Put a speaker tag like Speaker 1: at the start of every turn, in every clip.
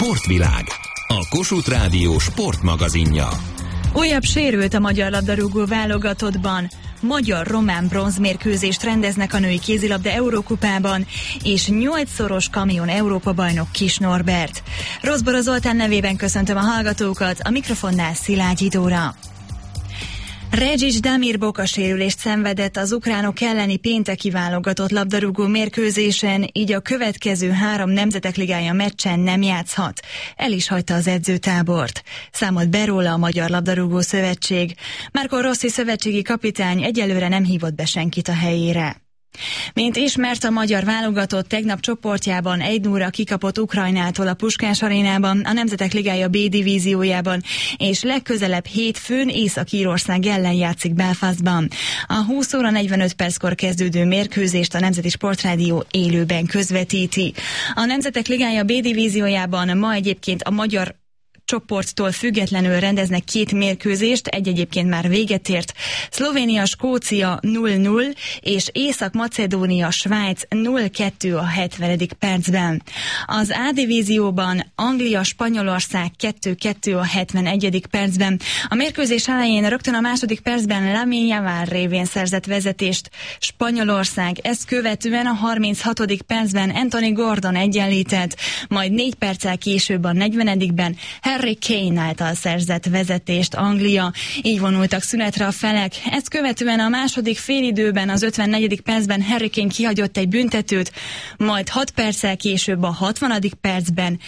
Speaker 1: Sportvilág, a Kossuth Rádió sportmagazinja.
Speaker 2: Újabb sérült a magyar labdarúgó válogatottban. Magyar-román bronzmérkőzést rendeznek a női kézilabda Eurókupában, és 8-szoros kamion Európa-bajnok Kis Norbert. Rozbora Zoltán nevében köszöntöm a hallgatókat, a mikrofonnál Szilágyi Dóra. Regis Damir bokasérülést szenvedett az ukránok elleni pénteki válogatott labdarúgó mérkőzésen, így a következő 3 nemzetek ligája meccsen nem játszhat. El is hagyta az edzőtábort. Számolt be róla a Magyar Labdarúgó Szövetség. Marco Rossi szövetségi kapitány egyelőre nem hívott be senkit a helyére. Mint ismert, a magyar válogatott tegnap csoportjában 1-0-ra kikapott Ukrajnától a Puskás arénában, a Nemzetek Ligája B divíziójában, és legközelebb hétfőn Észak-Írország ellen játszik Belfastban. A 20 óra 45 perckor kezdődő mérkőzést a Nemzeti Sportrádió élőben közvetíti. A Nemzetek Ligája B divíziójában ma egyébként a magyar csoporttól függetlenül rendeznek 2 mérkőzést, egy egyébként már véget ért. Szlovénia-Skócia 0-0, és Észak-Macedónia-Svájc 0-2 a 70. percben. Az A divízióban Anglia-Spanyolország 2-2 a 71. percben. A mérkőzés elején rögtön a második percben Lamine Yamal révén szerzett vezetést Spanyolország, ezt követően a 36. percben Anthony Gordon egyenlített, majd 4 perccel később a 40-ben Harry Kane által szerzett vezetést Anglia. Így vonultak szünetre a felek. Ezt követően a második félidőben az 54. percben Harry Kane kihagyott egy büntetőt, majd 6 perccel később a 60. percben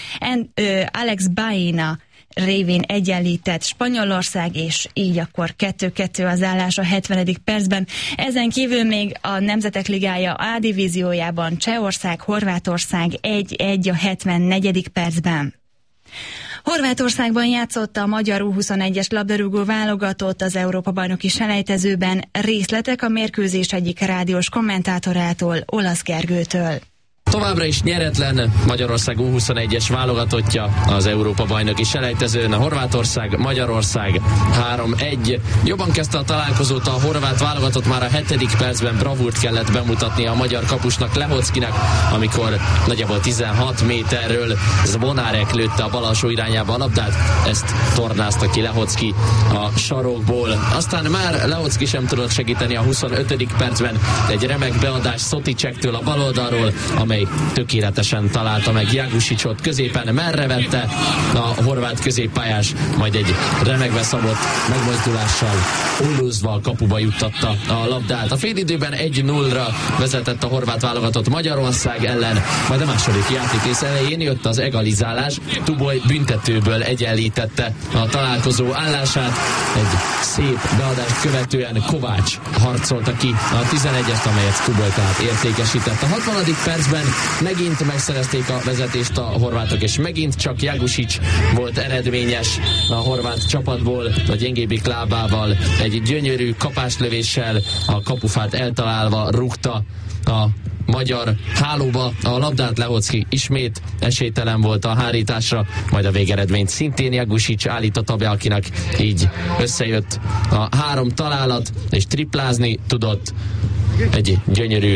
Speaker 2: Alex Baena révén egyenlített Spanyolország, és így akkor 2-2 az állás a 70. percben. Ezen kívül még a Nemzetek Ligája A divíziójában Csehország, Horvátország 1-1 a 74. percben. Horvátországban játszott a magyar U21-es labdarúgó válogatott az Európa-bajnoki selejtezőben. Részletek a mérkőzés egyik rádiós kommentátorától, Olasz Gergőtől.
Speaker 3: Továbbra is nyeretlen Magyarország U21-es válogatottja az Európa-bajnoki selejtezőn. A Horvátország, Magyarország 3-1. Jobban kezdte a találkozót a horvát válogatott, már a 7. percben bravúrt kellett bemutatni a magyar kapusnak, Lehockinak, amikor nagyjából 16 méterről Zvonárek lőtte a bal alsó irányába a labdát. Ezt tornázta ki Lehocki a sarokból. Aztán már Lehocki sem tudott segíteni a 25. percben. Egy remek beadás Szoticsektől a bal oldalról, amely tökéletesen találta meg Jagusicsot középen, merre vette a horvát középpályás, majd egy remekbe szabott megmozdulással Uluzval kapuba juttatta a labdát. A félidőben 1-0-ra vezetett a horvát válogatott Magyarország ellen, majd a második játékrész elején jött az egalizálás. Tuboly büntetőből egyenlítette a találkozó állását. Egy szép beadást követően Kovács harcolta ki a 11-est, amelyet Tuboly tehát értékesített. A 60. percben megint megszerezték a vezetést a horvátok, és megint csak Jagusics volt eredményes a horvát csapatból, a gyengébbik lábával egy gyönyörű kapáslövéssel a kapufát eltalálva rúgta a magyar hálóba a labdát. Lehocki ismét esélytelen volt a hárításra, majd a végeredményt szintén Jagusics állította be, akinek így összejött a 3 találat, és triplázni tudott. Egy gyönyörű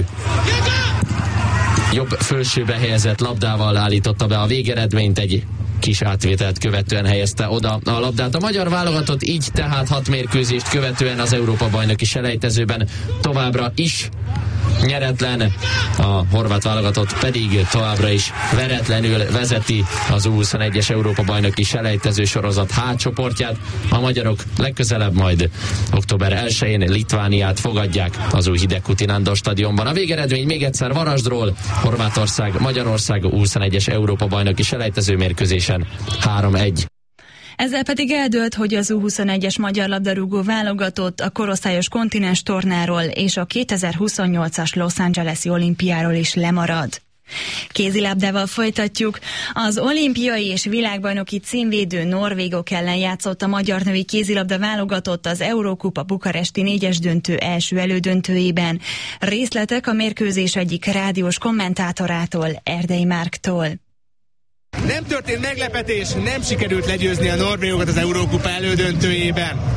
Speaker 3: jobb fölsőbe helyezett labdával állította be a végeredményt, egy kis átvételt követően helyezte oda a labdát. A magyar válogatott így tehát 6 mérkőzést követően az Európa-bajnoki selejtezőben továbbra is nyeretlen, a horvát válogatott pedig továbbra is veretlenül vezeti az U21-es Európa-bajnoki selejtező sorozat H csoportját. A magyarok legközelebb majd október 1-én Litvániát fogadják az új Hidegkuti Nándor stadionban. A végeredmény még egyszer Varasdról: Horvátország, Magyarország U21-es Európa-bajnoki selejtező mérkőzésen 3-1.
Speaker 2: Ezzel pedig eldőlt, hogy az U21-es magyar labdarúgó válogatott a korosztályos kontinens tornáról és a 2028-as Los Angeles-i olimpiáról is lemarad. Kézilabdával folytatjuk. Az olimpiai és világbajnoki címvédő norvégok ellen játszott a magyar női kézilabda válogatott az Eurókupa bukaresti 4-es döntő első elődöntőjében. Részletek a mérkőzés egyik rádiós kommentátorától, Erdei Márktól.
Speaker 4: Nem történt meglepetés, nem sikerült legyőzni a norvégokat az Eurókupa elődöntőjében.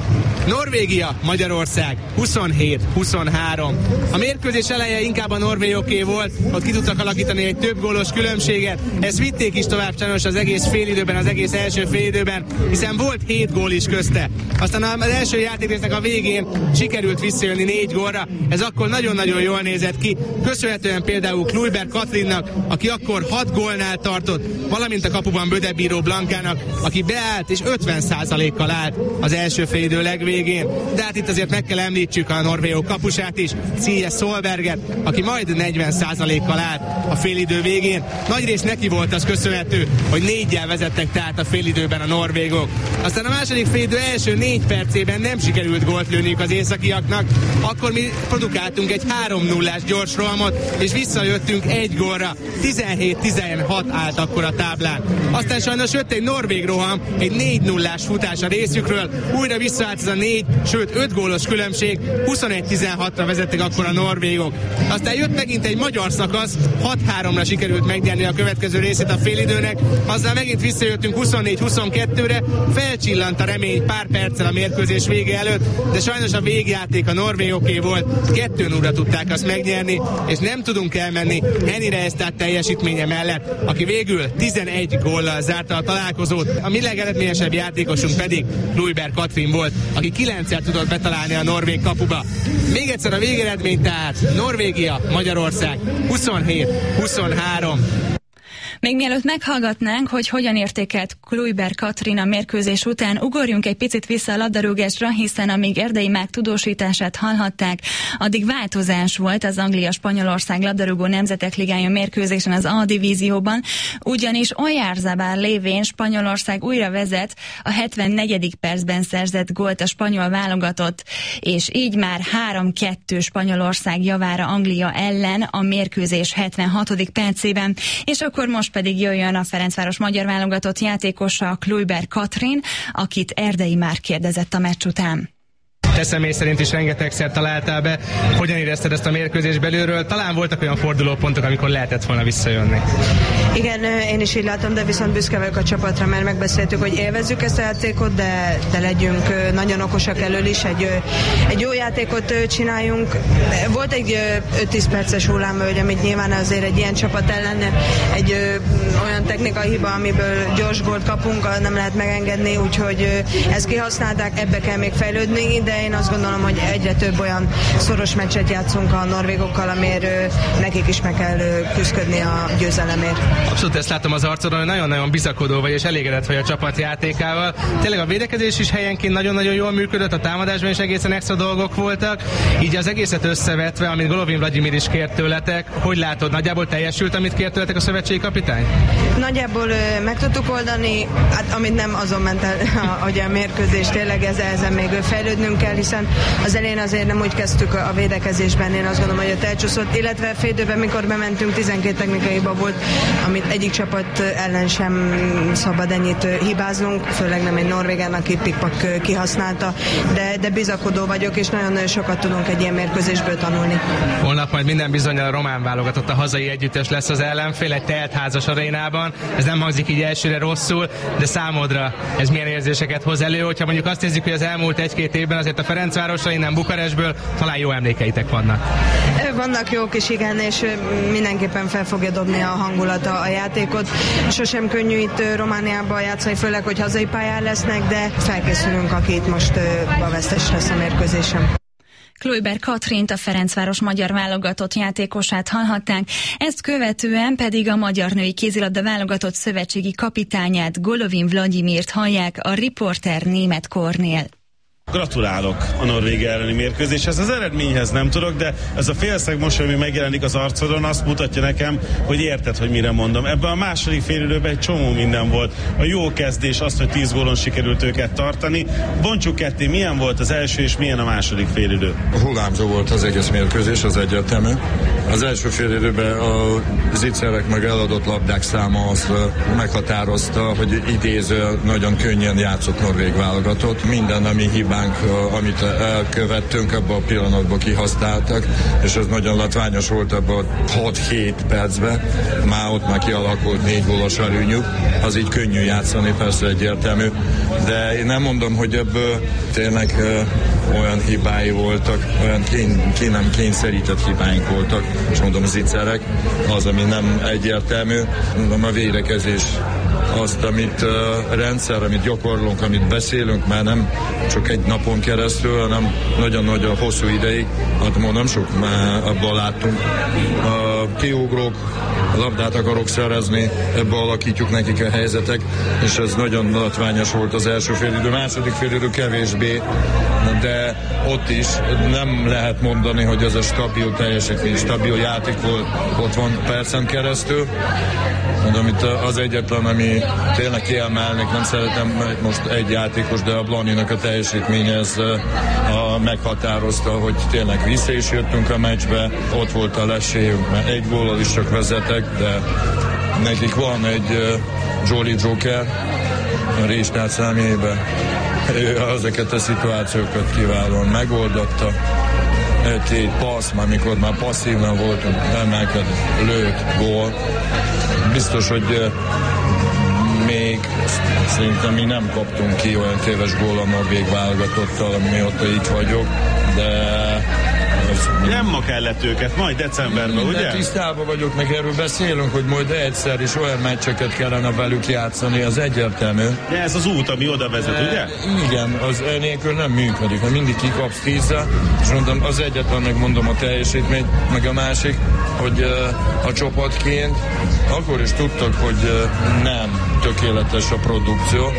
Speaker 4: Norvégia, Magyarország 27-23. A mérkőzés eleje inkább a norvégoké volt, ott ki tudtak alakítani egy több gólos különbséget. Ezt vitték is tovább sajnos az egész félidőben, az egész első félidőben, hiszen volt 7 gól is közte. Aztán az első játékrésznek a végén sikerült visszajönni 4 gólra, ez akkor nagyon-nagyon jól nézett ki, köszönhetően például Kluivert Katrinnak, aki akkor 6 gólnál tartott, valamint a kapuban Bödebíró Blankának, aki beállt és 50%-kal állt az első félidő legvégén. De hát itt azért meg kell említsük a norvégok kapusát is, Szilje Solberget, aki majd 40%-kal állt a félidő végén. Nagyrészt neki volt az köszönhető, hogy 4-jel vezettek tehát a félidőben a norvégok. Aztán a második félidő első 4 percében nem sikerült gólt lőniük az északiaknak, akkor mi produkáltunk egy 3-0-ás gyors rohamot, és visszajöttünk 1 gólra. 17-16 állt akkor a táblán. Aztán sajnos jött egy norvég roham, egy 4-0-ás futás a részükről, újra visszaállt ez a 4, sőt 5 gólos különbség, 21-16-ra vezettek akkor a norvégok. Aztán jött megint egy magyar szakasz, 6-3-ra sikerült megnyerni a következő részét a félidőnek, azzal megint visszajöttünk 24-22-re, felcsillant a remény pár perccel a mérkőzés vége előtt, de sajnos a végjáték a norvégoké volt, 2-0-ra tudták azt megnyerni, és nem tudunk elmenni Henny Rejstad teljesítménye mellett, aki végül 11 góllal zárta a találkozót, a mi legeredményesebb játékosunk pedig Kluivert Katrin volt, aki 9-szer tudott betalálni a norvég kapuba. Még egyszer a végeredmény tehát Norvégia, Magyarország 27-23.
Speaker 2: Még mielőtt meghallgatnánk, hogy hogyan értékelt Kluivert Katrin a mérkőzés után, ugorjunk egy picit vissza a labdarúgásra, hiszen amíg Erdei Mák tudósítását hallhatták, addig változás volt az Anglia-Spanyolország labdarúgó nemzetek ligája mérkőzésen az A divízióban, ugyanis Oyarzabal lévén Spanyolország újra vezet, a 74. percben szerzett gólt a spanyol válogatott, és így már 3-2 Spanyolország javára Anglia ellen a mérkőzés 76. percében, és akkor most pedig jöjjön a Ferencváros magyar válogatott játékosa, Kluivert Katrin, akit Erdei Márk kérdezett a meccs után.
Speaker 4: Te személy szerint is rengetegszer találtál be. Hogyan érezted ezt a mérkőzés belülről? Talán voltak olyan fordulópontok, amikor lehetett volna visszajönni.
Speaker 5: Igen, én is így látom, de viszont büszke vagyok a csapatra, mert megbeszéltük, hogy élvezzük ezt a játékot, de legyünk nagyon okosak elől is, egy jó játékot csináljunk. Volt egy 5-10 perces hullámvölgy, amit nyilván azért egy ilyen csapat ellen egy olyan technikai hiba, amiből gyors gólt kapunk, nem lehet megengedni, úgyhogy ezt kihasználták, ebbe kell még fejlődni, de én azt gondolom, hogy egyre több olyan szoros meccset játszunk a norvégokkal, amiért nekik is meg kell küzdködni a győzelemért.
Speaker 4: Abszolút ezt látom az arcodon, hogy nagyon-nagyon bizakodó vagy és elégedett vagy a csapat játékával. Tényleg a védekezés is helyenként nagyon-nagyon jól működött, a támadásban is egészen extra dolgok voltak. Így az egészet összevetve, amit Golovin Vladimir is kért tőletek, hogy látod, nagyjából teljesült, amit kért tőletek a szövetségi kapitány?
Speaker 5: Nagyjából meg tudtuk oldani, hát amit nem azon ment el, hogy a mérkőzés tényleg ezen még fejlődnünk kell, hiszen az elején azért nem úgy kezdtük a védekezésben, én azt gondolom, hogy ott elcsúszott, illetve félidőben, mikor bementünk, 12 technikai hiba volt, amit egyik csapat ellen sem szabad ennyit hibáznunk, főleg nem egy norvégán, aki pikpak kihasználta, de bizakodó vagyok, és nagyon-nagyon sokat tudunk egy ilyen mérkőzésből tanulni.
Speaker 4: Holnap majd minden bizonnyal a román válogatott, a hazai együttes lesz az ellenfél, egy teltházas arénában. Ez nem hangzik így elsőre rosszul, de számodra ez milyen érzéseket hoz elő, hogyha mondjuk azt nézzük, hogy az elmúlt 1-2 évben azért a Ferencvárosra, innen Bukarestből talán jó emlékeitek vannak.
Speaker 5: Vannak jók is, igen, és mindenképpen fel fogja dobni a hangulata a játékot. Sosem könnyű itt Romániában játszani, főleg, hogy hazai pályán lesznek, de felkészülünk, aki itt most a vesztes lesz a mérkőzésem.
Speaker 2: Kluivert Katrint, a Ferencváros magyar válogatott játékosát hallhatták, ezt követően pedig a magyar női kézilabda válogatott szövetségi kapitányát, Golovin Vladimirt hallják, a riporter Németh Kornél.
Speaker 6: Gratulálok a Norvégia elleni mérkőzéshez. Az eredményhez nem tudok, de ez a félszeg mosoly, ami megjelenik az arcodon, azt mutatja nekem, hogy érted, hogy mire mondom. Ebben a második félidőben egy csomó minden volt. A jó kezdés, azt, hogy 10 gólon sikerült őket tartani. Bontsuk ketté, milyen volt az első és milyen a második félidő?
Speaker 7: Hullámzó volt az egész mérkőzés, az egyértelmű. Az első félidőben a zicserek meg eladott labdák száma azt meghatározta, hogy idéző nagyon könnyen játszott norvég válogatott. Minden, ami hibás hibánk, amit elkövettünk, ebben a pillanatban kihasználtak, és ez nagyon látványos volt ebben a 6-7 percben. Már kialakult 4 gólos előnyük, az így könnyű játszani, persze egyértelmű, de én nem mondom, hogy ebből tényleg olyan hibái voltak, olyan nem kényszerített hibáink voltak, és mondom, az zicserek, az, ami nem egyértelmű, mondom, a védekezés, azt, amit rendszer, amit gyakorlunk, amit beszélünk, már nem csak egy napon keresztül, hanem nagyon-nagyon hosszú ideig, hát mondom, sok már abban láttunk. Kiugrok, labdát akarok szerezni, ebből alakítjuk nekik a helyzetek, és ez nagyon látványos volt az első félidő, második félidő kevésbé, de ott is nem lehet mondani, hogy ez a stabil teljesítmény, stabil játék volt 60 percen keresztül. Mondom, itt az egyetlen, ami tényleg kiemelnék, nem szeretem most egy játékos, de a Blaninak a teljesítménye ez meghatározta, hogy tényleg vissza is jöttünk a meccsbe, ott volt a lesélyünk, mert egy góllal is csak vezetek, de nekik van egy Jolly Joker a Résnát személyében. Ő ezeket a szituációkat kiválóan megoldotta. Egy passz, amikor már passzívan voltunk, emelkedett, lőtt, gól. Biztos, hogy még szerintem mi nem kaptunk ki olyan téves gól a norvég válogatottal, mióta itt vagyok, de
Speaker 6: nem ma kellett őket, majd decemberben, ugye?
Speaker 7: Tisztában vagyok, meg erről beszélünk, hogy majd egyszer is olyan meccseket kellene velük játszani, az egyértelmű.
Speaker 6: De ez az út, ami oda vezet, ugye?
Speaker 7: Igen, az nélkül nem működik, mert mindig kikapsz 10-re, és mondom, az egyetlen megmondom a teljesítmény, meg a másik, hogy a csapatként akkor is tudtak, hogy nem tökéletes a produkció,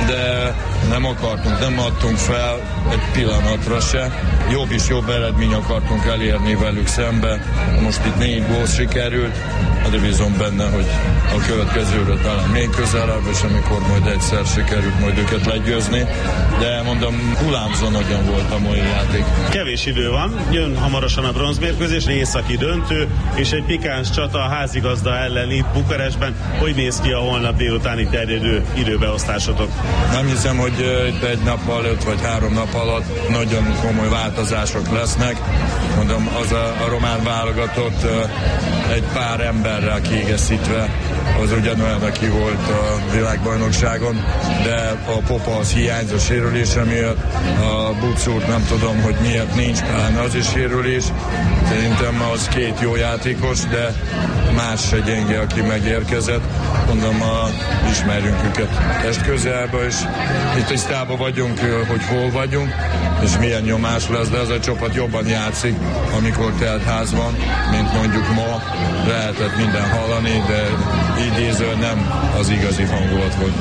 Speaker 7: de nem akartunk, nem adtunk fel egy pillanatra se. Jobb és jobb eredmény akartunk elérni velük szembe. Most itt 4 gól sikerült, de bízom benne, hogy a következőről talán még közelebb, és amikor majd egyszer sikerült majd őket legyőzni. De mondom, hullámzó nagyon volt a mai játék.
Speaker 6: Kevés idő van, jön hamarosan a bronzmérkőzés, északi döntő, és egy pikáns csata a házigazda ellen itt Bukarestben. Hogy néz ki a holnap délutáni terjedő időbeosztásotok?
Speaker 7: Nem hiszem, hogy itt egy nap előtt vagy 3 nap alatt nagyon komoly változások lesznek. Mondom, az a román válogatott egy pár emberrel kiegészítve, az ugyanolyan, aki volt a világbajnokságon, de a Popa az hiányzó sérülése miatt, a Buczúr nem tudom, hogy miért nincs, talán az is sérülés. Szerintem az 2 jó játékos, de más se gyenge, aki megérkezett. Mondom, ismerjünk őket testközelbe, és itt tisztában vagyunk, hogy hol vagyunk, és milyen nyomás lesz, de ez a csapat jobban játszik, amikor telt ház van, mint mondjuk ma. Lehetett minden hallani, de idéző nem az igazi hangulat volt.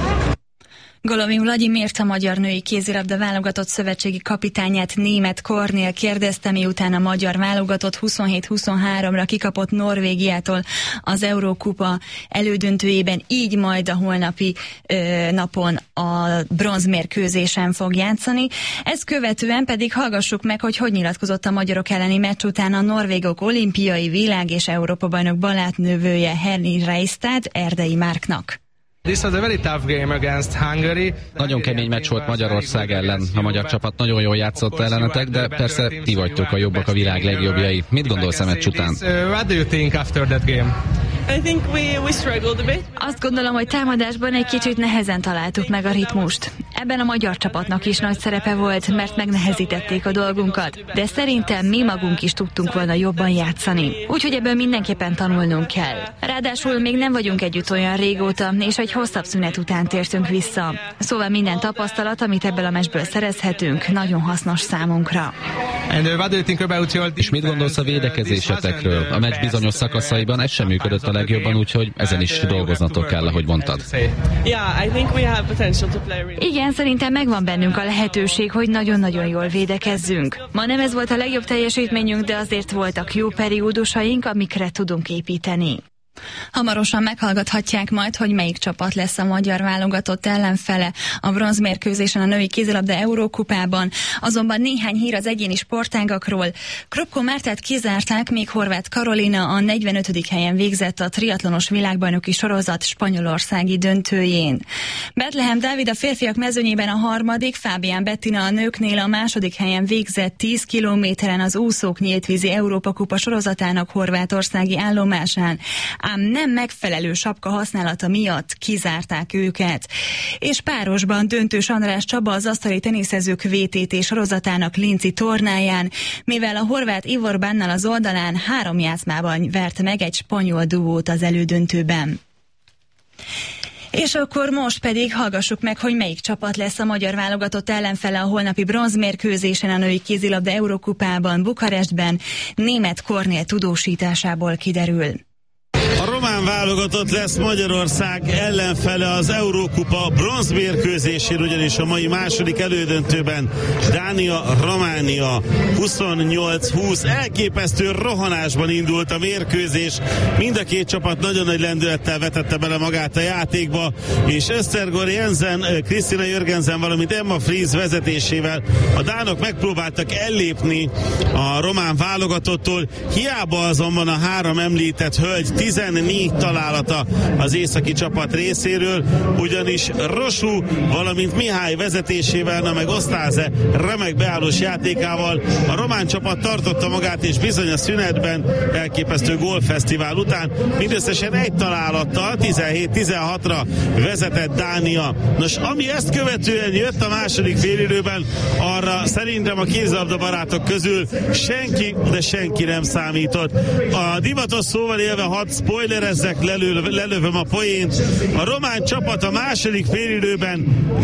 Speaker 2: Golomi Vladimírt, a magyar női kézilabda válogatott szövetségi kapitányát, Németh Kornél kérdezte, miután a magyar válogatott 27-23-ra kikapott Norvégiától az Eurókupa elődöntőjében, így majd a holnapi napon a bronzmérkőzésen fog játszani. Ezt követően pedig hallgassuk meg, hogy nyilatkozott a magyarok elleni meccs után a norvégok olimpiai, világ és Európa bajnok barátnővője Henny Reistad Erdei Márknak.
Speaker 8: Nagyon kemény meccs volt Magyarország ellen. A magyar csapat nagyon jól játszott ellenetek, de persze ti vagytok a jobbak, a világ legjobbjai. Mit gondolsz a meccs után?
Speaker 2: Azt gondolom, hogy támadásban egy kicsit nehezen találtuk meg a ritmust. Ebben a magyar csapatnak is nagy szerepe volt, mert megnehezítették a dolgunkat, de szerintem mi magunk is tudtunk volna jobban játszani. Úgyhogy ebből mindenképpen tanulnunk kell. Ráadásul még nem vagyunk együtt olyan régóta, és egy hosszabb szünet után tértünk vissza. Szóval minden tapasztalat, amit ebből a meccsből szerezhetünk, nagyon hasznos számunkra.
Speaker 8: És mit gondolsz a védekezésetekről? A meccs bizonyos szakaszaiban ez sem működött a legjobban, úgyhogy ezen is dolgoznatok kell, ahogy mondtad.
Speaker 2: Igen, szerintem megvan bennünk a lehetőség, hogy nagyon-nagyon jól védekezzünk. Ma nem ez volt a legjobb teljesítményünk, de azért voltak jó periódusaink, amikre tudunk építeni. Hamarosan meghallgathatják majd, hogy melyik csapat lesz a magyar válogatott ellenfele a bronzmérkőzésen a női kézilabda Eurókupában. Azonban néhány hír az egyéni sportágakról. Krupko Mártát kizárták, még Horváth Karolina a 45. helyen végzett a triatlonos világbajnoki sorozat spanyolországi döntőjén. Bethlehem Dávid a férfiak mezőnyében a harmadik, Fábián Bettina a nőknél a második helyen végzett 10 kilométeren az úszók nyíltvízi Európa-kupa sorozatának horvátországi állomásán. Ám nem megfelelő sapka használata miatt kizárták őket. És párosban Döntős András Csaba az asztali teniszezők VTT sorozatának Linci tornáján, mivel a horvát Ivor Bannal az oldalán 3 játszmában vert meg egy spanyol duót az elődöntőben. És akkor most pedig hallgassuk meg, hogy melyik csapat lesz a magyar válogatott ellenfele a holnapi bronzmérkőzésen a női kézilabda Eurókupában Bukarestben. Németh Kornél tudósításából kiderül.
Speaker 6: A román válogatott lesz Magyarország ellenfele az Eurókupa bronzmérkőzésén, ugyanis a mai második elődöntőben Dánia-Románia 28-20 elképesztő rohanásban indult a mérkőzés. Mind a két csapat nagyon nagy lendülettel vetette bele magát a játékba, és Östergård Jensen, Kristina Jörgensen, valamint Emma Fries vezetésével a dánok megpróbáltak ellépni a román válogatottól. Hiába azonban a 3 említett hölgy 14 találata az északi csapat részéről, ugyanis Rosu, valamint Mihály vezetésével, na meg Osztáze remek beállós játékával a román csapat tartotta magát, és bizony a szünetben elképesztő gólfesztivál után mindösszesen 1 találattal 17-16-ra vezetett Dánia. Nos, ami ezt követően jött a második félidőben, arra szerintem a kézilabda barátok közül senki, de senki nem számított. A divatos szóval élve hadd spoilerezzek, lelövöm a poént. A román csapat a második félidőben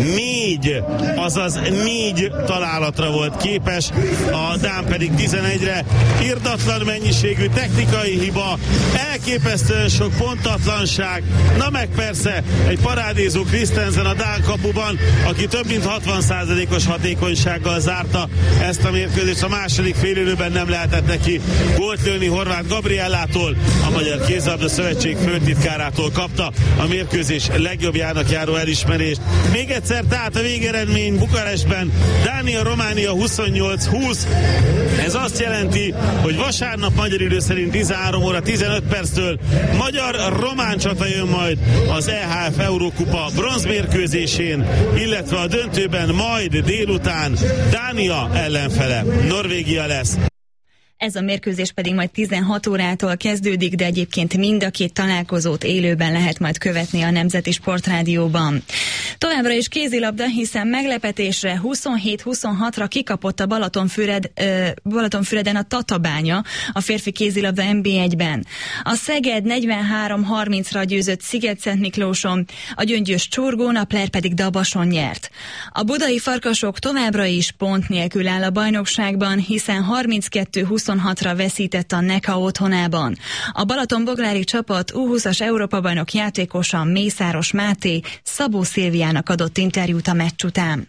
Speaker 6: 4 találatra volt képes, a dán pedig 11-re. Irdatlan mennyiségű technikai hiba, elképesztően sok pontatlanság, na meg persze egy parádézó Christensen a dán kapuban, aki több mint 60%-os hatékonysággal zárta ezt a mérkőzést. A második félidőben nem lehetett neki gólt lőni. Horváth Gabriellától, a Magyar Kézilabda Szövetség főtitkárától kapta a mérkőzés legjobbjának járó elismerést. Még egyszer tehát a végeredmény Bukarestben Dánia-Románia 28-20. Ez azt jelenti, hogy vasárnap magyar idő szerint 13 óra 15 perctől magyar-román csata jön majd az EHF Eurókupa bronzmérkőzésén, illetve a döntőben majd délután Dánia ellenfele Norvégia lesz.
Speaker 2: Ez a mérkőzés pedig majd 16 órától kezdődik, de egyébként mind a két találkozót élőben lehet majd követni a Nemzeti Sportrádióban. Továbbra is kézilabda, hiszen meglepetésre 27-26-ra kikapott a Balatonfüreden a Tatabánya a férfi kézilabda NB1-ben. A Szeged 43-30-ra győzött Sziget-Szentmiklóson, a Gyöngyös Csurgón, a Pler pedig Dabason nyert. A budai Farkasok továbbra is pont nélkül áll a bajnokságban, hiszen 32-26-ra veszített a Neka otthonában. A balatonboglári csapat U20-as Európa-bajnok játékosa Mészáros Máté Szabó Szilviának adott interjút a meccs után.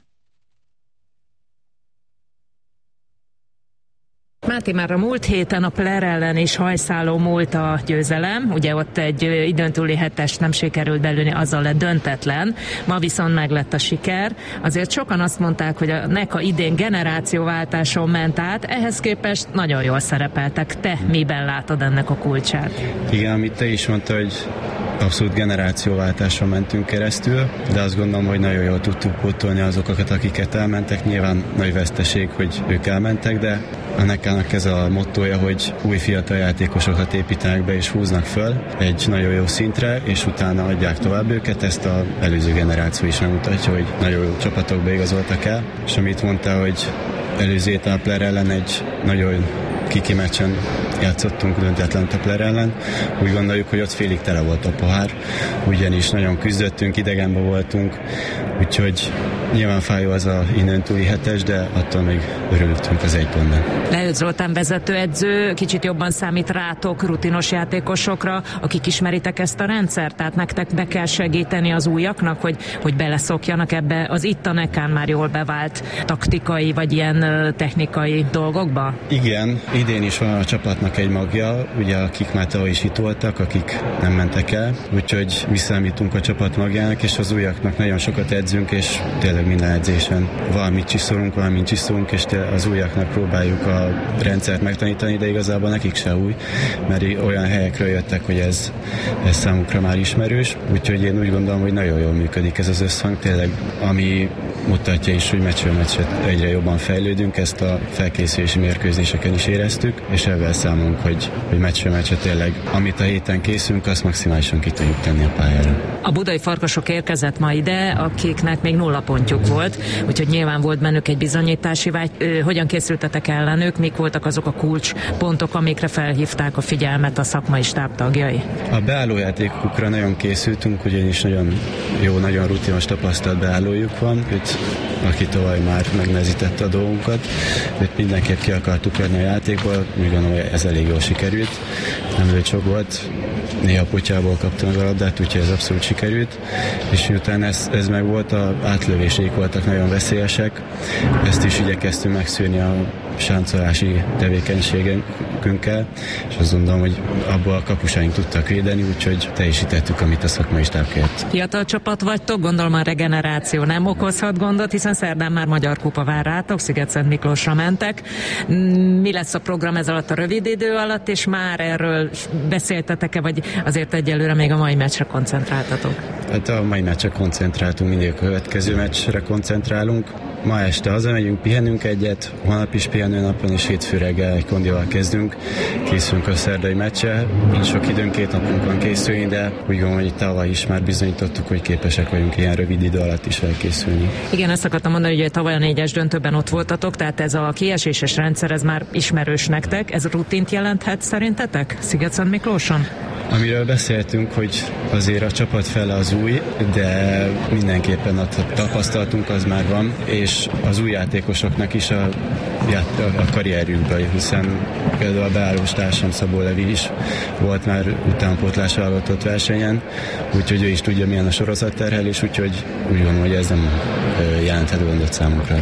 Speaker 9: Máté, már a múlt héten a Pler ellen is hajszáló múlt a győzelem, ugye ott egy időntúli 7-est nem sikerült belülni, azzal lett döntetlen, ma viszont meg lett a siker. Azért sokan azt mondták, hogy a Neka idén generációváltáson ment át, ehhez képest nagyon jól szerepeltek. Te miben látod ennek a kulcsát?
Speaker 10: Igen, amit te is mondta, hogy abszolút generációváltáson mentünk keresztül, de azt gondolom, hogy nagyon jól tudtuk pótolni azokat, akiket elmentek. Nyilván nagy veszteség, hogy ők elmentek, de a Nekának ez a mottója, hogy új fiatal játékosokat építenek be és húznak föl egy nagyon jó szintre, és utána adják tovább őket. Ezt az előző generáció is megmutatja, hogy nagyon jó csapatokba igazoltak el, és amit mondta, hogy előző héten a Pler ellen egy nagyon kiki meccsen játszottunk döntetlent a Pler ellen. Úgy gondoljuk, hogy ott félig tele volt a pohár, ugyanis nagyon küzdöttünk, idegenben voltunk, úgyhogy Nyilván fájó az a innen túli hetes, de attól még örültünk az 1 pontban.
Speaker 9: Lehőtt Zoltán vezetőedző, kicsit jobban számít rátok, rutinos játékosokra, akik ismeritek ezt a rendszert, tehát nektek be kell segíteni az újaknak, hogy beleszokjanak ebbe az itt a Nekán már jól bevált taktikai vagy ilyen technikai dolgokba?
Speaker 10: Igen, idén is van a csapatnak egy magja, ugye akik már tavaly is itt voltak, akik nem mentek el, úgyhogy mi számítunk a csapat magjának, és az újaknak nagyon sokat edzünk, és tényleg minden edzésen valamit csiszolunk, és az újaknak próbáljuk a rendszert megtanítani, de igazából nekik se új, mert olyan helyekről jöttek, hogy ez számukra már ismerős, úgyhogy én úgy gondolom, hogy nagyon jól működik ez az összhang, tényleg, ami mutatja is, hogy meccsről meccset egyre jobban fejlődünk, ezt a felkészülési mérkőzéseken is éreztük, és ebben számolunk, hogy meccsről meccset tényleg, amit a héten készülünk, azt maximálisan ki tudjuk tenni a pályára.
Speaker 9: A budai Farkasok érkezett ma ide, akiknek még 0 pontjuk volt, úgyhogy nyilván volt bennük egy bizonyítási vágy. Hogyan készültetek ellenük? Mik voltak azok a kulcspontok, amikre felhívták a figyelmet a szakmai stáb tagjai?
Speaker 10: A beállójátékukra nagyon készültünk, ugyanis nagyon jó, nagyon rutinos tapasztalt beállójuk van, aki tavaly már megnehezítette a dolgunkat, mindenképp ki akartuk venni a játékból, úgy gondolom, hogy ez elég jól sikerült. Nem lőtt sok volt, néha potyából kapta meg a labdát, úgyhogy ez abszolút sikerült, és miután ez meg volt, az átlövéseik voltak nagyon veszélyesek, ezt is igyekeztünk megszűrni a sáncolási tevékenységünkkel, és azt gondolom, hogy abból a kapusaink tudtak védeni, úgyhogy teljesítettük, amit a szakmai stáb kért.
Speaker 9: Fiatal csapat vagytok, gondolom a regeneráció nem okozhat gondot, hiszen szerdán már Magyar Kupa vár rátok, Sziget-Szent Miklósra mentek. Mi lesz a program ez alatt a rövid idő alatt, és már erről beszéltetek-e, vagy azért egyelőre még a mai meccsre koncentráltatok?
Speaker 10: Hát a mai meccsre koncentráltunk, mindig a következő meccsre koncentrálunk. Ma este hazamegyünk, pihenünk egyet, holnap is pihenőnapon, és hétfő reggel egy kondival kezdünk. Készülünk a szerdai meccsre. Nincs sok időnk, 2 napunk van készülni, de úgy gondolom, hogy tavaly is már bizonyítottuk, hogy képesek vagyunk ilyen rövid idő alatt is elkészülni.
Speaker 9: Igen, ezt akartam mondani, hogy tavaly a 4-es döntőben ott voltatok, tehát ez a kieséses rendszer, ez már ismerős nektek. Ez rutint jelenthet szerintetek Sziget-Szent Miklóson?
Speaker 10: Amiről beszéltünk, hogy azért a csapat fele az új, de mindenképpen a tapasztalatunk az már van, és az új játékosoknak is a karrierjükből, hiszen például a beállós társam Szabó Levi is volt már utánpótlásra válogatott versenyen, úgyhogy ő is tudja, milyen a sorozatterhelés, úgyhogy úgy gondolom, hogy ez nem jelenthet gondot számunkra.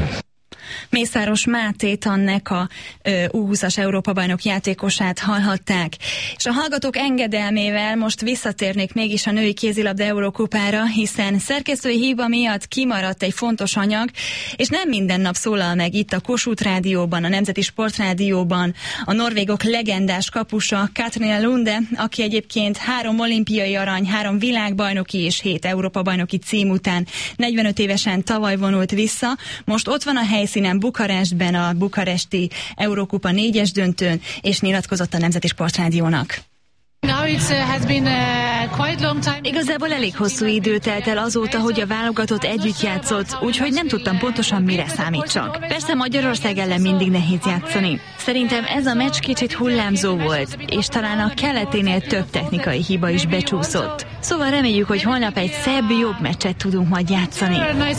Speaker 2: Mészáros Mátét, a NECA U20-as Európa-bajnok játékosát hallhatták. És a hallgatók engedelmével most visszatérnék mégis a női kézilabda Eurókupára, hiszen szerkesztői hiba miatt kimaradt egy fontos anyag, és nem minden nap szólal meg itt a Kossuth Rádióban, a Nemzeti Sportrádióban a norvégok legendás kapusa Katrina Lunde, aki egyébként 3 olimpiai arany, 3 világbajnoki és 7 Európa-bajnoki cím után 45 évesen tavaly vonult vissza. Most ott van a helyszínen Bukarestben, a bukaresti Eurókupa 4-es döntőn, és nyilatkozott a Nemzeti Sportrádiónak. Igazából elég hosszú idő telt el azóta, hogy a válogatott együtt játszott, úgyhogy nem tudtam pontosan, mire számítsak. Persze Magyarország ellen mindig nehéz játszani. Szerintem ez a meccs kicsit hullámzó volt, és talán a keleténél több technikai hiba is becsúszott. Szóval reméljük, hogy holnap egy szebb, jobb meccset tudunk majd játszani.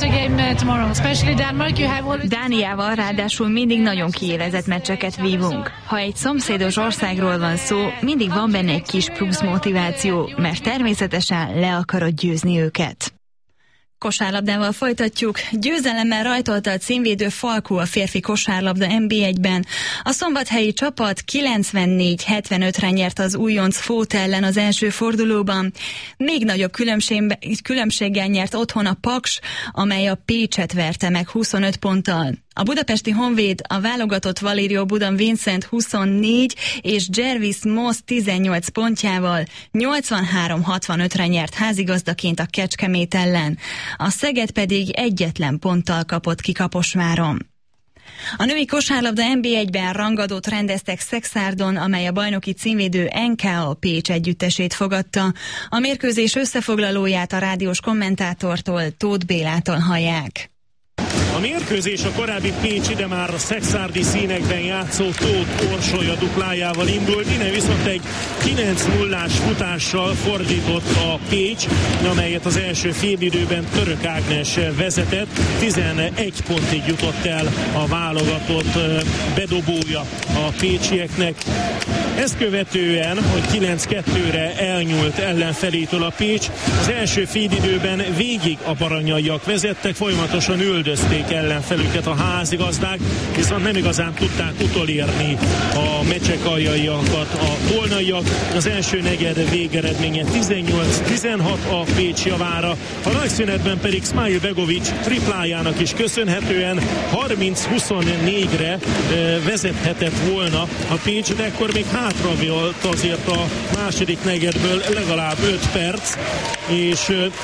Speaker 2: Dániával ráadásul mindig nagyon kiélezett meccseket vívunk. Ha egy szomszédos országról van szó, mindig van benne egy kis plusz motiváció, mert természetesen le akarod győzni őket. Kosárlabdával folytatjuk. Győzelemmel rajtolta a címvédő Falkó a férfi kosárlabda NB1-ben. A szombathelyi csapat 94-75-re nyert az újonc Fót ellen az első fordulóban. Még nagyobb különbséggel nyert otthon a Paks, amely a Pécset verte meg 25 ponttal. A budapesti Honvéd a válogatott Valério Budan Vincent 24 és Jervis Moss 18 pontjával 83-65-re nyert házigazdaként a Kecskemét ellen. A Szeged pedig egyetlen ponttal kapott ki Kaposváron. A női kosárlabda NB1-ben rangadót rendeztek Szexárdon, amely a bajnoki címvédő NKA Pécs együttesét fogadta. A mérkőzés összefoglalóját a rádiós kommentátortól, Tóth Bélától hallják.
Speaker 11: A mérkőzés a korábbi pécsi, de már a szekszárdi színekben játszó Tóth Orsolya duplájával indult, innen viszont egy 9-0-ás futással fordított a Pécs, amelyet az első félidőben Török Ágnes vezetett. 11 pontig jutott el a válogatott bedobója a pécsieknek. Ezt követően, hogy 9-2-re elnyúlt ellenfelétől a Pécs, az első félidőben végig a baranyaiak vezettek, folyamatosan üldözték ellenfelüket a házigazdák, viszont nem igazán tudták utolérni a meccsekaljaiakat a tolnaiak. Az első negyed végeredménye 18-16 a Pécs javára, a nagyszünetben pedig Smile Begovic triplájának is köszönhetően 30-24-re vezethetett volna a Pécs, de akkor még hátra volt azért a második negyedből legalább 5 perc, és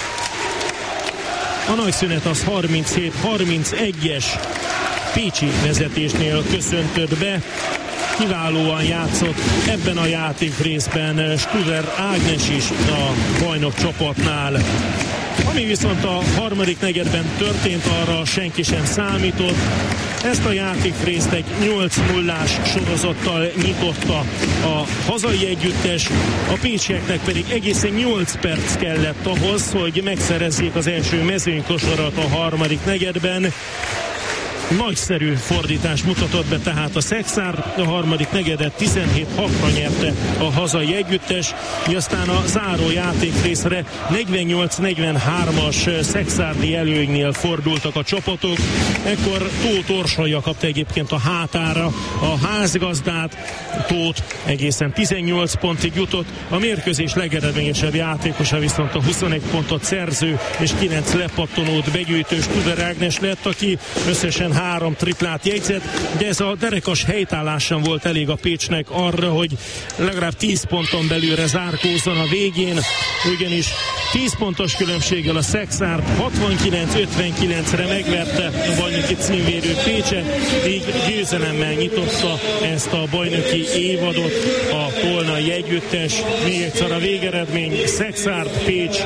Speaker 11: a nagyszünet az 37-31-es pécsi vezetésnél köszöntött be. Kiválóan játszott ebben a játékrészben Studer Ágnes is a bajnok csapatnál. Ami viszont a harmadik negyedben történt, arra senki sem számított. Ezt a játékrészt egy 8-0-ás sorozattal nyitotta a hazai együttes, a pécsieknek pedig egészen 8 perc kellett ahhoz, hogy megszerezzék az első mezőnykosarat a harmadik negyedben. Nagyszerű fordítás mutatott be tehát a Szekszárd, a harmadik negyedet 17-6-ra nyerte a hazai együttes, így aztán a záró játékrészre 48-43-as szekszárdi előnynél fordultak a csapatok. Ekkor Tóth Orsolya kapta egyébként a hátára a házgazdát, Tóth egészen 18 pontig jutott, a mérkőzés legeredményesebb játékosa viszont a 21 pontot szerző és 9 lepattanót begyűjtő Studer Ágnes lett, aki összesen 3 triplát jegyzett, de ez a derekas helytállás sem volt elég a Pécsnek arra, hogy legalább 10 ponton belülre zárkózzon a végén, ugyanis 10 pontos különbséggel a Szekszárd 69-59-re megverte a bajnoki címvédő Pécset, így győzelemmel nyitotta ezt a bajnoki évadot a tolnai együttes. Még egyszer a végeredmény: Szekszárd Pécs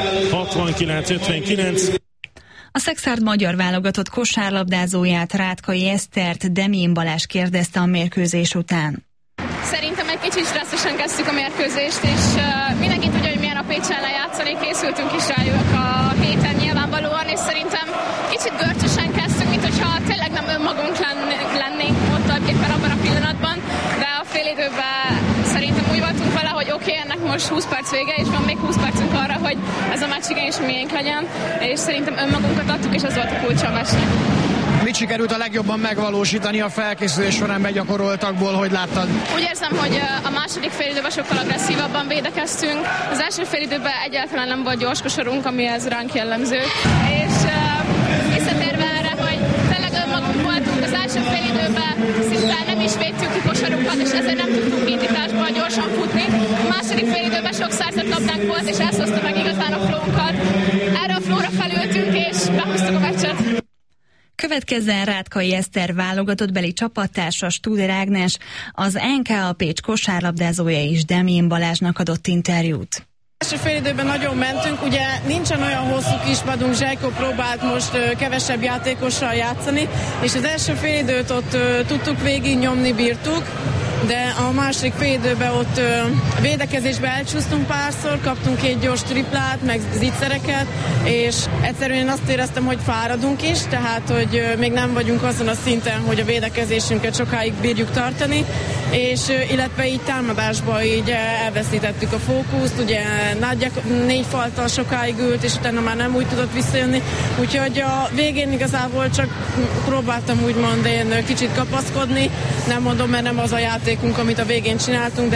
Speaker 11: 69-59.
Speaker 2: A Szekszárd magyar válogatott kosárlabdázóját, Rátkai Esztert Demjén Balázs kérdezte a mérkőzés után.
Speaker 12: Szerintem egy kicsit stresszesen kezdtük a mérkőzést, és mindenki tudja, hogy milyen a Pécs ellen játszani, készültünk is rájuk a héten nyilvánvalóan, és szerintem kicsit görcsösen kezdtünk, mint hogyha tényleg nem önmagunk lennénk ott éppen abban a pillanatban, de a fél időben szerintem úgy voltunk vele, hogy oké, ennek most 20 perc vége, és van még 20 percünk arra, hogy ez a meccs igenis miénk legyen, és szerintem önmagunkat adtuk, és ez volt a kulcsa a meccsnek.
Speaker 13: Mit sikerült a legjobban megvalósítani a felkészülés során begyakoroltakból, hogy láttad?
Speaker 12: Úgy érzem, hogy a második félidőben sokkal agresszívabban védekeztünk. Az első félidőben egyáltalán nem volt gyors kosarunk, ami ez ránk jellemző. És visszatérve erre, hogy tényleg önmagunk voltunk az első félidőben, szinte nem is védtük ki kosarunkat, és ezért nem tudtunk indításból gyorsan futni. A második félidőben sok szerzett labdánk volt, és ezt hozta meg igazán a flónkat. Erre a flóra felültünk, és behoztuk a meccset.
Speaker 2: Következzen Rátkai Eszter válogatottbeli csapattársa Studer Ágnes, az NKA Pécs kosárlabdázója is Demjén Balázsnak adott interjút.
Speaker 14: Első félidőben nagyon mentünk, ugye nincsen olyan hosszú kispadunk, Zsejko próbált most kevesebb játékossal játszani, és az első félidőt ott tudtuk végignyomni, bírtuk, de a második félidőben ott védekezésbe elcsúsztunk párszor, kaptunk egy gyors triplát, meg zicsereket, és egyszerűen azt éreztem, hogy fáradunk is, tehát hogy még nem vagyunk azon a szinten, hogy a védekezésünket sokáig bírjuk tartani, és illetve így támadásba így elveszítettük a fókuszt, ugye Nagyja 4 faltal sokáig ült, és utána már nem úgy tudott visszajönni, úgyhogy a végén igazából csak próbáltam úgymond én kicsit kapaszkodni, nem mondom, mert nem az a játékunk, amit a végén csináltunk,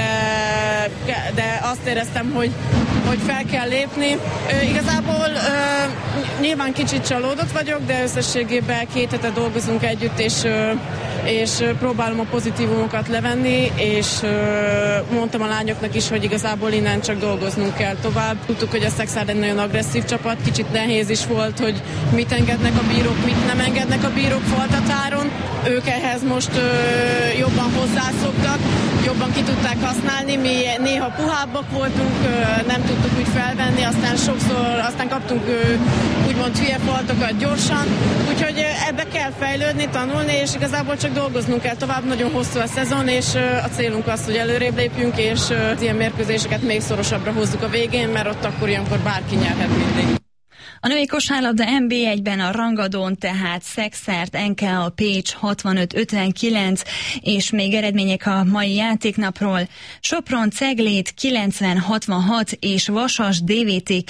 Speaker 14: de azt éreztem, hogy fel kell lépni. Igazából nyilván kicsit csalódott vagyok, de összességében 2 hete dolgozunk együtt, és próbálom a pozitívumokat levenni, és mondtam a lányoknak is, hogy igazából innen csak dolgoznunk kell tovább. Tudtuk, hogy a Szekszárd egy nagyon agresszív csapat, kicsit nehéz is volt, hogy mit engednek a bírók, mit nem engednek a bírók faltatáron. Ők ehhez most jobban hozzászoktak, jobban ki tudták használni, mi néha puhábbak voltunk, nem tudtuk úgy felvenni, aztán sokszor kaptunk úgymond pont hülye faltokat gyorsan, úgyhogy ebbe kell fejlődni, tanulni, és igazából csak dolgoznunk kell tovább, nagyon hosszú a szezon, és a célunk az, hogy előrébb lépjünk, és az ilyen mérkőzéseket még szorosabbra hozzuk a végén, mert ott akkor ilyenkor bárki nyerhet mindig.
Speaker 2: A női kosárlabda NB1-ben a rangadón tehát Szekszárd, NKA Pécs 65-59, és még eredmények a mai játéknapról. Sopron Ceglét 90-66 és Vasas DVTK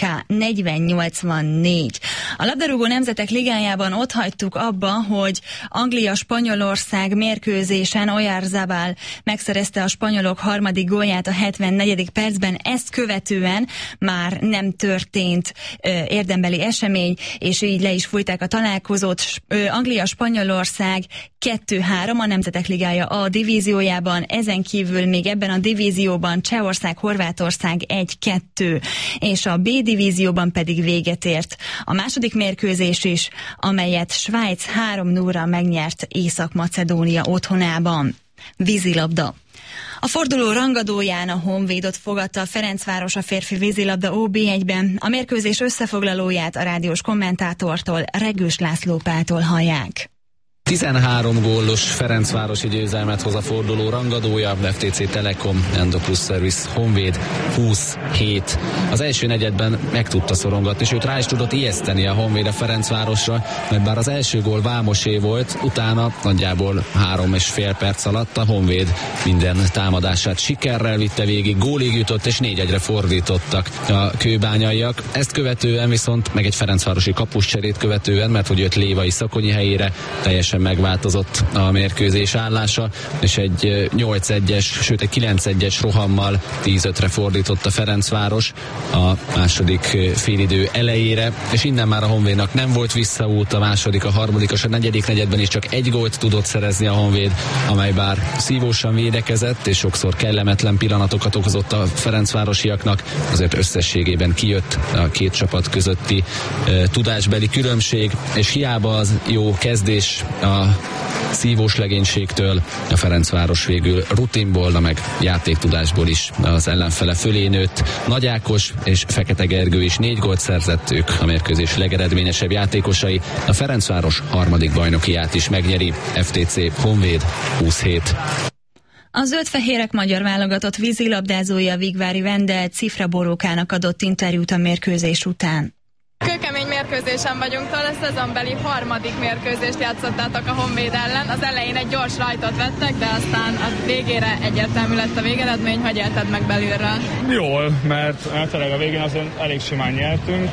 Speaker 2: 40-84. A labdarúgó nemzetek ligájában ott hagytuk abba, hogy Anglia-Spanyolország mérkőzésen Oyarzabal megszerezte a spanyolok harmadik gólját a 74. percben, ezt követően már nem történt érdembeli esemény, és így le is fújták a találkozót. Anglia-Spanyolország 2-3 a Nemzetek Ligája A divíziójában, ezen kívül még ebben a divízióban Csehország-Horvátország 1-2, és a B divízióban pedig véget ért a második mérkőzés is, amelyet Svájc 3-0-ra megnyert Észak-Macedónia otthonában. Vízilabda. A forduló rangadóján a Honvédot fogadta a Ferencváros a férfi vízilabda OB1-ben. A mérkőzés összefoglalóját a rádiós kommentátortól, Regős László Páltól hallják.
Speaker 8: 13 gólos Ferencvárosi győzelmet hoz a forduló rangadója, FTC Telekom, Endoplus Service Honvéd 27. Az első negyedben meg tudta szorongatni, sőt rá is tudott ijeszteni a Honvéd a Ferencvárosra, mert bár az első gól Vámosé volt, utána nagyjából 3,5 perc alatt a Honvéd minden támadását sikerrel vitte végig, gólig jutott és 4-1-re fordítottak a kőbányaiak. Ezt követően viszont, meg egy ferencvárosi kapuscserét követően, mert hogy jött Lévai Szakonyi helyére, teljesen megváltozott a mérkőzés állása, és egy 8-1-es, sőt egy 9-1-es rohammal 10-5-re fordított a Ferencváros a második félidő elejére, és innen már a Honvédnak nem volt visszaút, a második, a harmadik, és a negyedik negyedben is csak egy gólt tudott szerezni a Honvéd, amely bár szívósan védekezett, és sokszor kellemetlen pillanatokat okozott a ferencvárosiaknak, azért összességében kijött a két csapat közötti tudásbeli különbség, és hiába az jó kezdés a szívós legénységtől, a Ferencváros végül rutinból, meg játéktudásból is az ellenfele fölé nőtt. Nagy Ákos és Fekete Gergő is 4 gólt szerzett, ők a mérkőzés legeredményesebb játékosai. A Ferencváros harmadik bajnokiát is megnyeri. FTC Honvéd 27.
Speaker 2: A zöldfehérek magyar válogatott vízilabdázója Vigvári Vendel Cifra Borókának adott interjút a mérkőzés után.
Speaker 12: Kőkemény mérkőzésen vagyunk, a szezonbeli harmadik mérkőzést játszottátok a Honvéd ellen. Az elején egy gyors rajtot vettek, de aztán a végére egyértelmű lett a végeredmény. Hogy élted meg belülről?
Speaker 15: Jól, mert általában a végén azért elég simán nyertünk.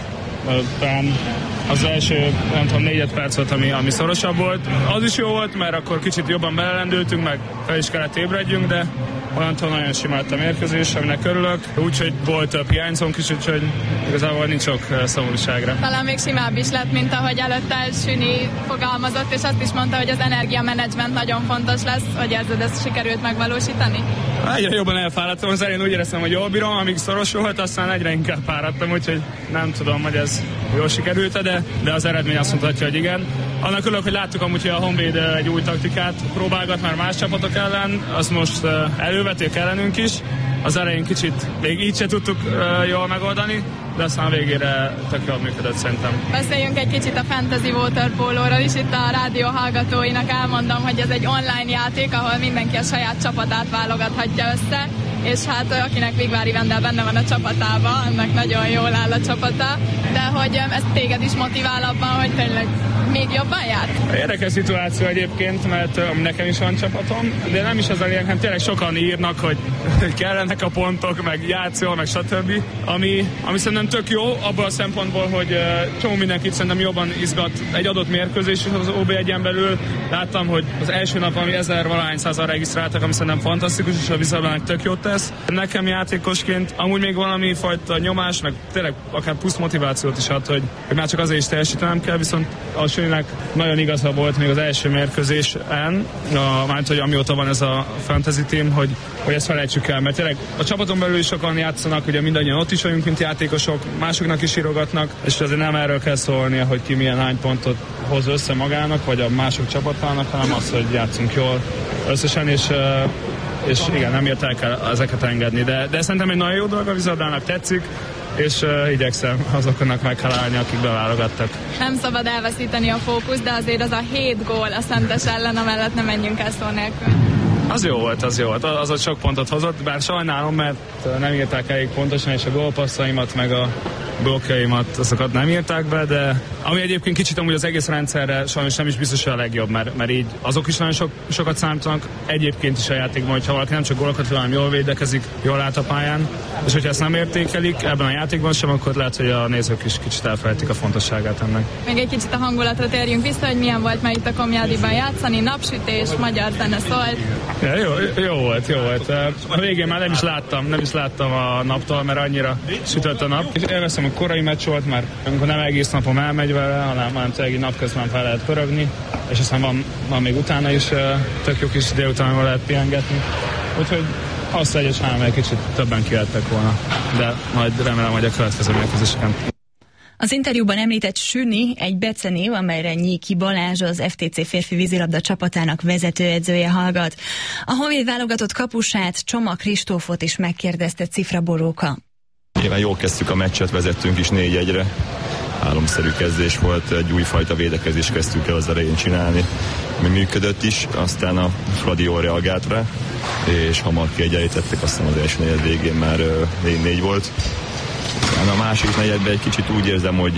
Speaker 15: Az első, nem tudom, 4 perc volt, ami szorosabb volt. Az is jó volt, mert akkor kicsit jobban belelendültünk, meg fel is kellett ébredjünk, de onnantól nagyon sima lett a mérkőzés, aminek örülök. Úgyhogy volt több hiányzónk is, úgyhogy igazából nincs sok szomorúságra.
Speaker 12: Talán még simább is lett, mint ahogy előtte Süni fogalmazott, és azt is mondta, hogy az energiamenedzsment nagyon fontos lesz. Hogy érzed, ezt sikerült megvalósítani?
Speaker 15: Egyre jobban elfáradtam, az elején úgy éreztem, hogy jól bírom, amíg szoros volt, aztán egyre inkább fáradtam, úgyhogy nem tudom, hogy ez jól sikerült, de az eredmény azt mutatja, hogy igen. Annak örülök, hogy láttuk amúgy, hogy a Honvéd egy új taktikát próbálgat már más csapatok ellen, azt most elővették ellenünk is. Az elején kicsit még így se tudtuk jól megoldani, de aztán a végére tök jól működött szerintem.
Speaker 12: Beszéljünk egy kicsit a Fantasy Waterpolo-ról is. Itt a rádió hallgatóinak elmondom, hogy ez egy online játék, ahol mindenki a saját csapatát válogathatja össze, és hát akinek Vigvári Vendel benne van a csapatában, annak nagyon jól áll a csapata, de hogy ez téged is motivál abban, hogy tényleg még jobban jár?
Speaker 15: Érdekes szituáció egyébként, mert nekem is van csapatom, de nem is az a lényeg, hanem tényleg sokan írnak, hogy kellenek a pontok, meg játszol, meg stb. Ami szerintem tök jó, abban a szempontból, hogy csomó mindenkit szerintem jobban izgat egy adott mérkőzés az OB1-en belül. Láttam, hogy az első nap, ami 1000-valahányszázan regisztráltak, ami szerintem fantasztikus, és a vízilabdának tök jót tesz. Nekem játékosként amúgy még valami fajta nyomás, meg tényleg akár plusz motivációt is ad, hogy már csak azért is teljesítenem kell, viszont a Süninek nagyon igaza volt még az első mérkőzésen, mármint, hogy amióta van ez a fantasy team, hogy ezt felejtsük el, mert tényleg a csapaton belül is sokan játszanak, ugye mindannyian ott is vagyunk, mint játékosok, másoknak is írogatnak, és azért nem erről kell szólnia, hogy ki milyen hány pontot hoz össze magának, vagy a mások csapatának, hanem az, hogy játszunk jól összesen, és igen, nem ért el kell ezeket engedni, de szerintem egy nagyon jó dolog a vízilabdának, tetszik, és igyekszem azoknak meghalálni, akik beválogattak.
Speaker 12: Nem szabad elveszíteni a fókusz, de azért az a 7 gól a Szentes ellen, amellett nem menjünk el szó nélkül.
Speaker 15: Az jó volt. Az ott sok pontot hozott, bár sajnálom, mert nem írták elég pontosan, és a gólpasszaimat, meg a blokkjaimat, azokat nem írták be, de ami egyébként kicsit amúgy az egész rendszerre sajnos nem is biztos, hogy a legjobb, mert így azok is nagyon sokat számítanak egyébként is a játékban, hogyha valaki nem csak gólokat, hanem jól védekezik, jól lát a pályán, és hogyha ezt nem értékelik ebben a játékban sem, akkor lehet, hogy a nézők is kicsit elfelejtik a fontosságát ennek.
Speaker 12: Még egy kicsit a hangulatra térjünk vissza, hogy milyen volt már itt a Komjádiban játszani, napsütés, magyar zene szólt.
Speaker 15: Ja, jó volt. A végén már nem is láttam a naptól, mert annyira sütött a nap. És élveztem, hogy korai meccs volt, mert amikor nem egész napom elmegy vele, hanem tényleg napközben fel lehet pörögni, és aztán van még utána is tök jó kis délután lehet pihengetni. Úgyhogy azt egyes egy kicsit többen kijöttek volna, de majd remélem, hogy a következő mérkőzéseken.
Speaker 2: Az interjúban említett Süni egy becenév, amelyre Nyíki Balázs, az FTC férfi vízilabda csapatának vezetőedzője hallgat. A Honvéd válogatott kapusát, Csoma Kristófot is megkérdezte Cifra Boróka.
Speaker 16: Nyilván jól kezdtük a meccset, vezettünk is 4-1-re. Álomszerű kezdés volt, egy újfajta védekezést kezdtük el az elején csinálni, ami működött is, aztán a Fradi jól reagált rá, és hamar kiegyenlítettek, aztán az első negyed végén már 4-4 volt. A második negyedben egy kicsit úgy érzem, hogy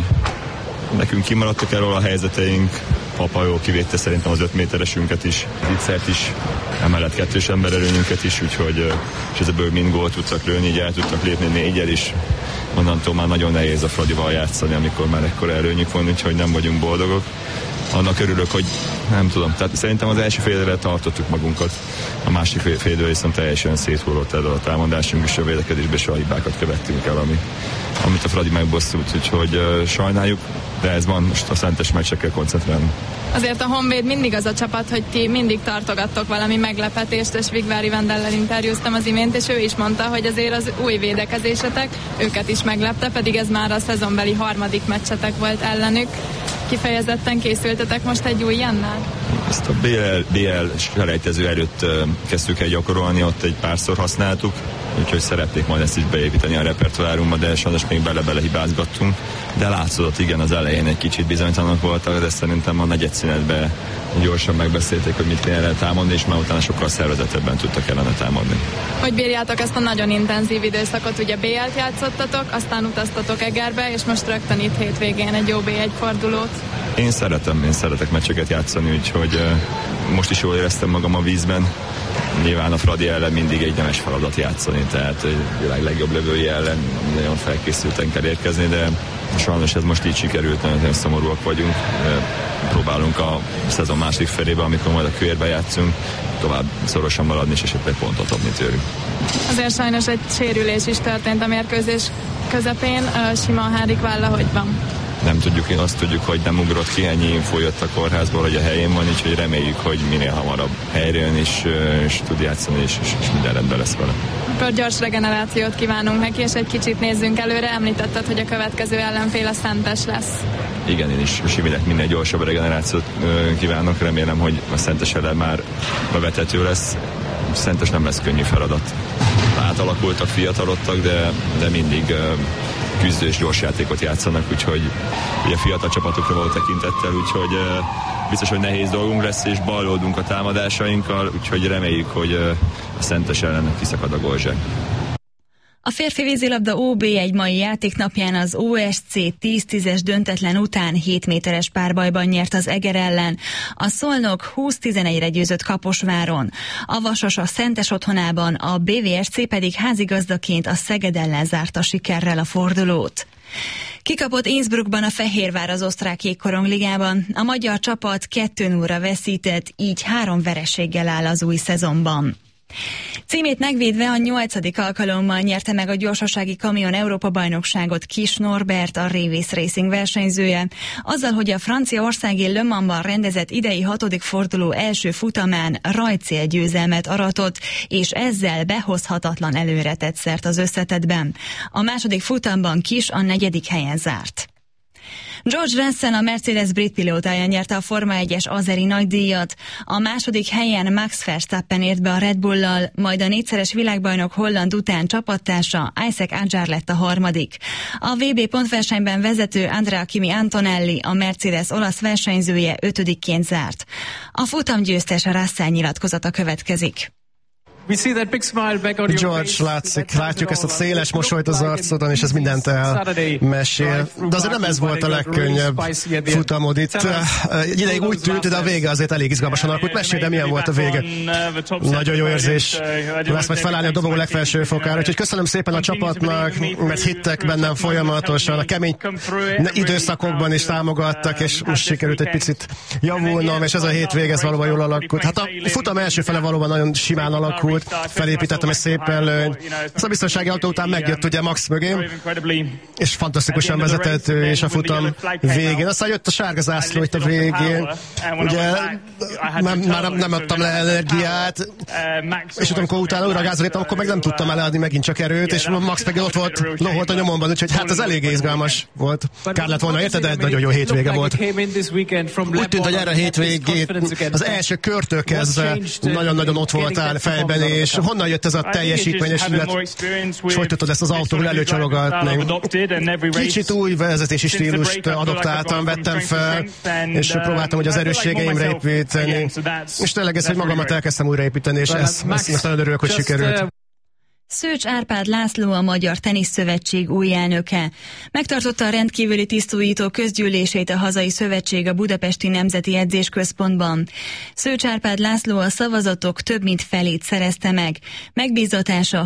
Speaker 16: nekünk kimaradtak erről a helyzeteink, Papa jól kivédte szerintem az 5 méteresünket is, Ritzert is, emellett 2-s embererőnyünket is, úgyhogy és ebből mind gólt tudtak lőni, így el tudtak lépni 4-jel is. Onnantól már nagyon nehéz a Fradival játszani, amikor már ekkora erőnyük van, úgyhogy nem vagyunk boldogok. Annak örülök, hogy nem tudom, tehát szerintem az első fél időre tartottuk magunkat, a másik fél időre viszont teljesen széthúrott el a támadásunk, és a védekezésben is a hibákat követtünk el, amit a Fradi megbosszult, úgyhogy sajnáljuk, de ez van, most a Szentes meccsekkel koncentrálni.
Speaker 12: Azért a Honvéd mindig az a csapat, hogy ti mindig tartogattok valami meglepetést, és Vigvári Vendellel interjúztam az imént, és ő is mondta, hogy azért az új védekezésetek őket is meglepte, pedig ez már a szezonbeli 3. meccsetek volt ellenük. Kifejezetten készültetek most egy új ilyennel?
Speaker 16: Ezt a BL selejtező előtt kezdtük el gyakorolni, ott egy párszor használtuk, úgyhogy szeretnék majd ezt is beépíteni a repertoárunkba, de sajnos még bele hibázgattunk. De látszott, igen, az elején egy kicsit bizonytalanok voltak, de szerintem a negyed szünetben gyorsan megbeszélték, hogy mit kéne támadni, és már utána sokkal szervezettebben tudtak ellene támadni. Hogy
Speaker 12: bírjátok ezt a nagyon intenzív időszakot? Ugye BL-t játszottatok, aztán utaztatok Egerbe, és most rögtön itt hétvégén egy jó B1 fordulót.
Speaker 16: Én szeretek meccseket játszani, úgyhogy most is jól éreztem magam a vízben. Nyilván a Fradi ellen mindig egy nemes feladat játszani, tehát a világ legjobb lövői ellen nagyon felkészülten kell érkezni, de sajnos ez most így sikerült, nagyon szomorúak vagyunk. Próbálunk a szezon másik felébe, amikor majd a Kőérbe játszunk, tovább szorosan maradni, és esetleg pontot adni tőlük.
Speaker 12: Azért sajnos egy sérülés is történt a mérkőzés közepén. Simon Hárik válla hogy van?
Speaker 16: Nem tudjuk, én azt tudjuk, hogy nem ugrott ki, ennyi infó jött a kórházból, hogy a helyén van, úgyhogy reméljük, hogy minél hamarabb helyre jön, és tud játszani, és minden rendben lesz vele.
Speaker 12: Akkor gyors regenerációt kívánunk neki, és egy kicsit nézzünk előre. Említetted, hogy a következő ellenfél a Szentes lesz.
Speaker 16: Igen, én is Siminek minél gyorsabb regenerációt kívánok, remélem, hogy a Szentes ellen már bevethető lesz. Szentes nem lesz könnyű feladat. Átalakultak, fiatalodtak, de mindig küzdő és gyors játékot játszanak, úgyhogy ugye fiatal csapatokra való tekintettel, úgyhogy biztos, hogy nehéz dolgunk lesz, és ballódunk a támadásainkkal, úgyhogy reméljük, hogy a Szentes ellen kiszakad a gólzsák.
Speaker 2: A férfi vízilabda OB1 mai játéknapján az OSC 10-10-es döntetlen után 7 méteres párbajban nyert az Eger ellen. A Szolnok 20-11-re győzött Kaposváron. A Vasas a Szentes otthonában, a BVSC pedig házigazdaként a Szeged ellen zárta sikerrel a fordulót. Kikapott Innsbruckban a Fehérvár az osztrák jégkorongligában. A magyar csapat 2-0-ra veszített, így 3 vereséggel áll az új szezonban. Címét megvédve a 8. alkalommal nyerte meg a gyorsasági kamion Európa-bajnokságot Kis Norbert, a Révész Racing versenyzője, azzal, hogy a franciaországi Le Mansban rendezett idei 6. forduló első futamán rajtcélgyőzelmet aratott, és ezzel behozhatatlan előre tett szert az összetettben. A második futamban Kis a 4. helyen zárt. George Russell, a Mercedes brit pilótája nyerte a Forma 1-es azeri nagydíjat. A második helyen Max Verstappen ért be a Red Bull-lal, majd a 4-szeres világbajnok holland után csapattársa Isaac Adjar lett a harmadik. A VB pontversenyben vezető Andrea Kimi Antonelli, a Mercedes olasz versenyzője 5-ként zárt. A futamgyőztes Russell nyilatkozata következik.
Speaker 17: George, látjuk ezt a széles mosolyt az arcodon, és ez mindent elmesél. De azért nem ez volt a legkönnyebb futamod itt. Egy ideig úgy tűnt, de a vége azért elég izgalmasan alakult. Mesélj, de milyen volt a vége? Nagyon jó érzés lesz majd felállni a dobogó legfelső fokára. Úgyhogy köszönöm szépen a csapatnak, mert hittek bennem folyamatosan, a kemény időszakokban is támogattak, és most sikerült egy picit javulnom, és ez a hétvége ez valóban jól alakult. Hát a futam első fele valóban nagyon simán alakult. Felépítettem egy szép előny. Ez a biztonsági autó után megjött ugye Max mögém, és fantasztikusan vezetett ő és a futam végén. Aztán jött a sárga zászló itt a végén. Ugye már nem adtam le energiát, és amikor utána újra gázra léptem, akkor meg nem tudtam eleadni megint csak erőt, és Max meg ott volt, loholt a nyomomban, úgyhogy hát ez eléggé izgalmas volt. Kár lett volna érted, de egy nagyon jó hétvége volt. Úgy tűnt, hogy erre a hétvégét az első körtől kezdve nagyon-nagyon ott voltál fejben, és honnan jött ez a teljesítményes illet, és hogy tudtad ezt az autóval előcsalogatni? Kicsit új vezetési stílust adoptáltam, vettem fel, és próbáltam, hogy az erősségeimre építeni. És tényleg ez, hogy magamat elkezdtem újraépíteni, és ezt nagyon örülök, hogy sikerült.
Speaker 2: Szőcs Árpád László, a Magyar Teniszszövetség új elnöke. Megtartotta a rendkívüli tisztújító közgyűlését a hazai szövetség a Budapesti Nemzeti Edzésközpontban. Szőcs Árpád László a szavazatok több mint felét szerezte meg. Megbízatása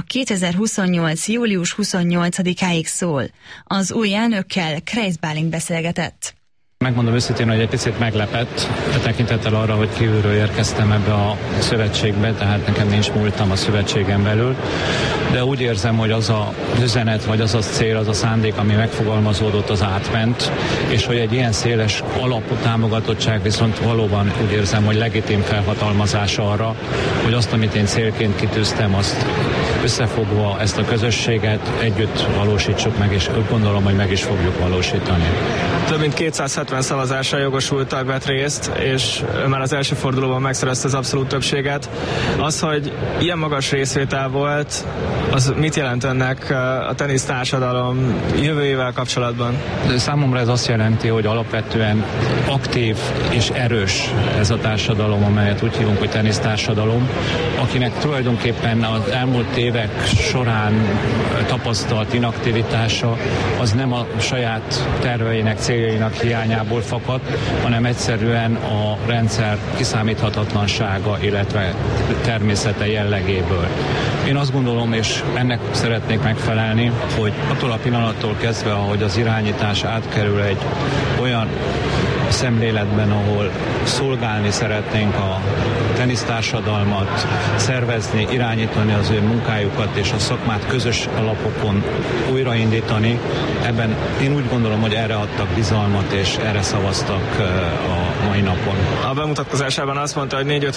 Speaker 2: 2028. július 28-áig szól. Az új elnökkel Kreisz Bálint beszélgetett.
Speaker 18: Megmondom őszintén, hogy egy picit meglepett, tekintettel arra, hogy kívülről érkeztem ebbe a szövetségbe, tehát nekem nincs múltam a szövetségen belül, de úgy érzem, hogy az a üzenet, vagy az a cél, az a szándék, ami megfogalmazódott, az átment, és hogy egy ilyen széles alapú támogatottság viszont valóban úgy érzem, hogy legitim felhatalmazás arra, hogy azt, amit én célként kitűztem, azt összefogva ezt a közösséget együtt valósítsuk meg, és gondolom, hogy meg is fogjuk valósítani.
Speaker 19: Több mint 270 szavazásra jogosultak vett részt, és már az első fordulóban megszerezte az abszolút többséget. Az, hogy ilyen magas részvétel volt, az mit jelent önnek a tenisztársadalom jövőjével kapcsolatban?
Speaker 18: Számomra ez azt jelenti, hogy alapvetően aktív és erős ez a társadalom, amelyet úgy hívunk, hogy tenisztársadalom, akinek tulajdonképpen az elmúlt évek során tapasztalt inaktivitása az nem a saját terveinek, céljainak hiányából fakad, hanem egyszerűen a rendszer kiszámíthatatlansága, illetve természete jellegéből. Én azt gondolom, és ennek szeretnék megfelelni, hogy attól a pillanattól kezdve, ahogy az irányítás átkerül egy olyan szemléletben, ahol szolgálni szeretnénk a tenisztársadalmat, szervezni, irányítani az ő munkájukat és a szakmát közös alapokon újraindítani. Ebben én úgy gondolom, hogy erre adtak bizalmat és erre szavaztak a mai napon.
Speaker 19: A bemutatkozásában azt mondta, hogy 4-5